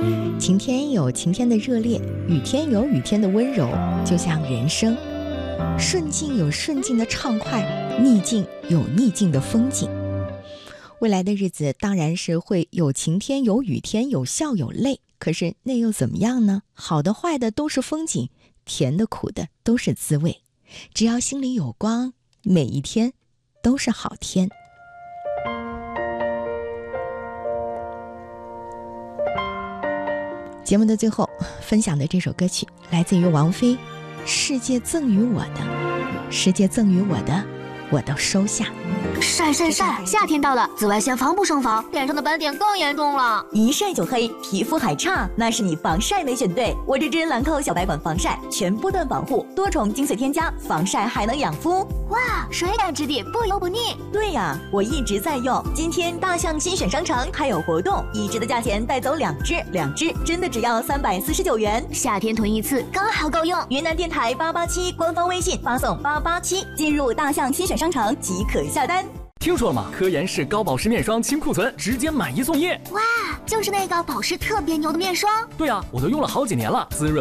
晴天有晴天的热烈，雨天有雨天的温柔，就像人生，顺境有顺境的畅快，逆境有逆境的风景。未来的日子当然是会有晴天有雨天，有笑有泪，可是那又怎么样呢？好的坏的都是风景，甜的苦的都是滋味，只要心里有光，每一天都是好天。节目的最后分享的这首歌曲来自于王菲，世界赠予我的，世界赠予我的我都收下。 晒晒晒，夏天到了，紫外线防不胜防，脸上的斑点更严重了， 一晒就黑，皮肤还差，那是你防晒没选对。我这支兰蔻小白管防晒，全波段保护，多重精粹添加，防晒还能养肤。 哇，水感质地，不油不腻。 对呀，我一直在用。今天大象新选商城还有活动，1支的价钱带走2支，2支真的只要349元。 夏天囤一次刚好够用。 云南电台887官方微信发送887，进入大象新选商城即可下单。 听说了吗？科颜氏高保湿面霜清库存，直接买1送1。 哇，就是那个保湿特别牛的面霜。 对啊，我都用了好几年了，滋润